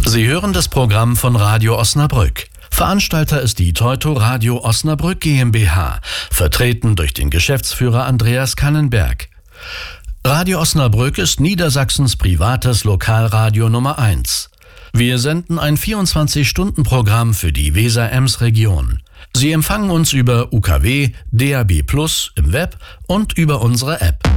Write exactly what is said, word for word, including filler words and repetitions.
Sie hören das Programm von Radio Osnabrück. Veranstalter ist die Teuto Radio Osnabrück GmbH, vertreten durch den Geschäftsführer Andreas Kannenberg. Radio Osnabrück ist Niedersachsens privates Lokalradio Nummer eins. Wir senden ein vierundzwanzig-Stunden-Programm für die Weser-Ems-Region. Sie empfangen uns über U K W, D A B plus, im Web und über unsere App.